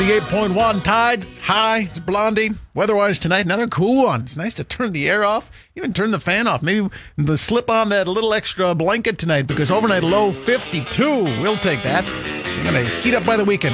8.1 Tide. Hi, it's Blondie. Weather-wise tonight, another cool one. It's nice to turn the air off, even turn the fan off. Maybe slip on that little extra blanket tonight because overnight low 52. We'll take that. We're going to heat up by the weekend.